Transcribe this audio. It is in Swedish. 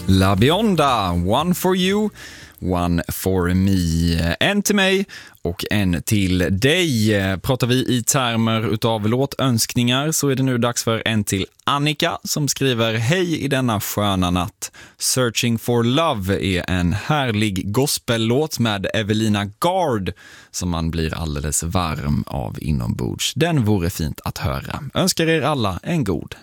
La Bionda, One for you, One for me. En till mig och en till dig. Pratar vi i termer utav låtönskningar så är det nu dags för en till Annika som skriver: Hej i denna sköna natt. Searching for Love är en härlig gospellåt med Evelina Gard som man blir alldeles varm av inombords. Den vore fint att höra. Önskar er alla en god